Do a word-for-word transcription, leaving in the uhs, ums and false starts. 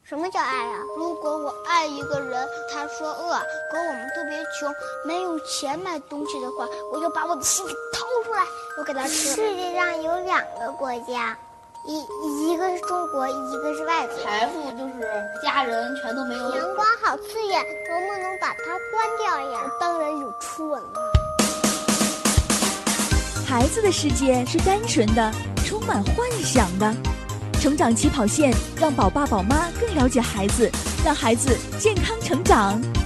什么叫爱啊？ 如果我爱一个人，他说饿，可我们特别穷，没有钱买东西的话，我就把我的心给掏出来，我给他吃。 世界上有两个国家，一一个是中国，一个是外国。 财富就是家人全都没有。 阳光好刺眼，能不能把它关掉呀？ 当然有初吻了。 孩子的世界是单纯的，充满幻想的。成长起跑线，让宝爸宝妈更了解孩子，让孩子健康成长。